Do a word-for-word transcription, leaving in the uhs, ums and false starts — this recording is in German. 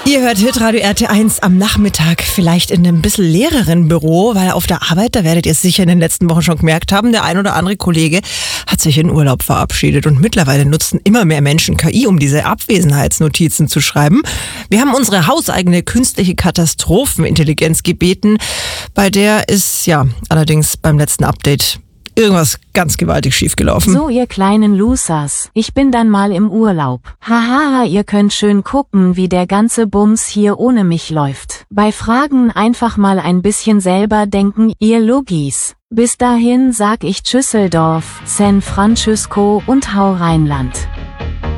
Ihr hört Hitradio R T eins am Nachmittag, vielleicht in einem bisschen leereren Büro, weil auf der Arbeit, da werdet ihr es sicher in den letzten Wochen schon gemerkt haben, der ein oder andere Kollege hat sich in Urlaub verabschiedet und mittlerweile nutzen immer mehr Menschen K I, um diese Abwesenheitsnotizen zu schreiben. Wir haben unsere hauseigene künstliche Katastrophenintelligenz gebeten, bei der ist ja allerdings beim letzten Update irgendwas ganz gewaltig schiefgelaufen. So, ihr kleinen Losers, ich bin dann mal im Urlaub. Haha, ihr könnt schön gucken, wie der ganze Bums hier ohne mich läuft. Bei Fragen einfach mal ein bisschen selber denken, ihr Logis. Bis dahin sag ich Tschüsseldorf, San Francisco und hau Rheinland.